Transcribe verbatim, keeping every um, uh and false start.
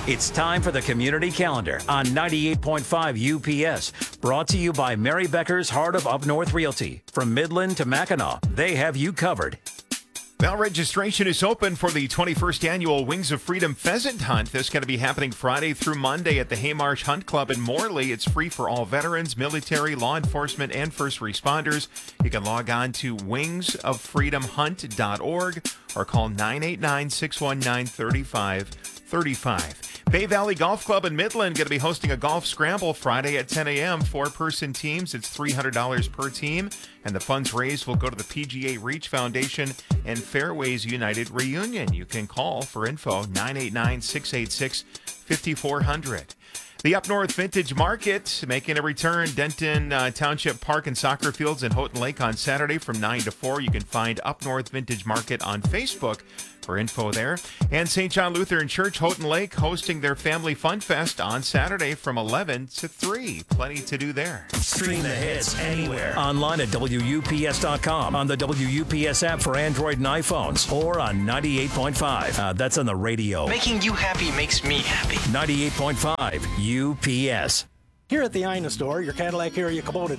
It's time for the Community Calendar on ninety-eight point five U P S. Brought to you by Mary Becker's Heart of Up North Realty. From Midland to Mackinac, they have you covered. Now registration is open for the twenty-first annual Wings of Freedom Pheasant Hunt. This is going to be happening Friday through Monday at the Haymarsh Hunt Club in Morley. It's free for all veterans, military, law enforcement, and first responders. You can log on to wings of freedom hunt dot org or call nine eight nine, six one nine, three five three five. Bay Valley Golf Club in Midland going to be hosting a golf scramble Friday at ten a.m. Four-person teams. It's three hundred dollars per team, and the funds raised will go to the P G A Reach Foundation and Fairways United Reunion. You can call for info nine eight nine, six eight six, five four zero zero. The Up North Vintage Market making a return. Denton uh, Township Park and Soccer Fields in Houghton Lake on Saturday from nine to four. You can find Up North Vintage Market on Facebook for info there. And Saint John Lutheran Church, Houghton Lake, hosting their Family Fun Fest on Saturday from eleven to three. Plenty to do there. Stream the hits anywhere. Online at W U P S dot com, on the W U P S app for Android and iPhones, or on ninety-eight point five. Uh, that's on the radio. Making you happy makes me happy. ninety-eight point five U P S. Here at the Ina store, your Cadillac area Kubota